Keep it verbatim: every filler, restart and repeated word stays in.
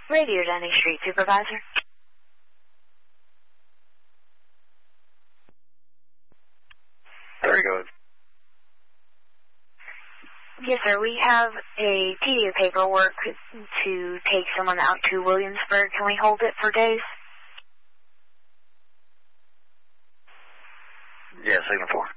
Radio Dunning Street Supervisor. Very good. Yes, sir. We have a T D of paperwork to take someone out to Williamsburg. Can we hold it for days? Yeah, signal four.